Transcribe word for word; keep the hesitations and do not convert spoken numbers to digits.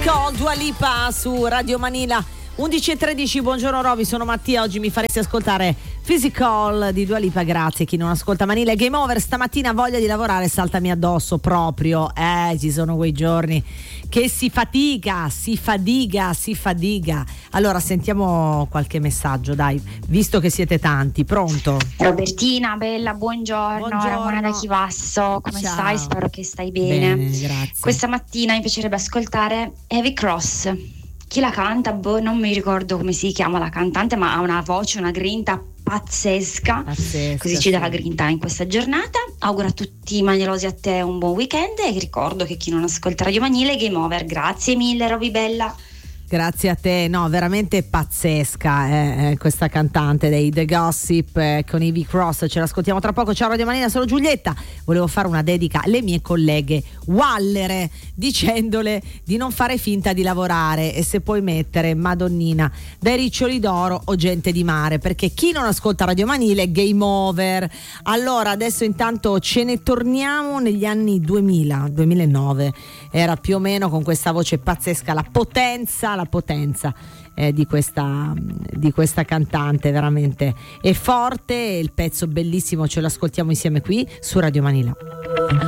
Physical, Dua Lipa su Radio Manila. undici e tredici, buongiorno Roby, sono Mattia. Oggi mi faresti ascoltare Physical di Dua Lipa. Grazie. Chi non ascolta Manila è Game Over. Stamattina voglia di lavorare, saltami addosso proprio. Eh, ci sono quei giorni che si fatica, si fatica, si fatica. Allora sentiamo qualche messaggio, dai, visto che siete tanti. Pronto? Robertina, bella, buongiorno. Buongiorno. Ramona da Chivasso, come Ciao. stai? Spero che stai bene. Bene, grazie. Questa mattina mi piacerebbe ascoltare Heavy Cross. Chi la canta? Boh, non mi ricordo come si chiama la cantante, ma ha una voce, una grinta pazzesca. Pazzesca, Così ci dà sì. la grinta in questa giornata. Auguro a tutti i magnelosi, a te un buon weekend, e ricordo che chi non ascolta Radio Manile è Game Over. Grazie mille, Roby bella. Grazie a te, no, veramente pazzesca eh, eh, questa cantante dei The Gossip eh, con Heavy Cross. Ce l'ascoltiamo tra poco. Ciao Radio Manina, sono Giulietta. Volevo fare una dedica alle mie colleghe wallere, dicendole di non fare finta di lavorare e se puoi mettere Madonnina dai Riccioli d'Oro o Gente di Mare, perché chi non ascolta Radio Manile è Game Over. Allora adesso intanto ce ne torniamo negli anni duemila, duemilanove, era più o meno con questa voce pazzesca, la potenza la potenza eh, di questa di questa cantante, veramente è forte. Il pezzo bellissimo, ce l'ascoltiamo insieme qui su Radio Manila.